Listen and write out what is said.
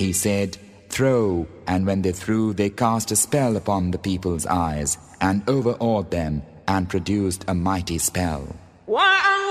He said, "Throw," and when they threw, they cast a spell upon the people's eyes and overawed them and produced a mighty spell.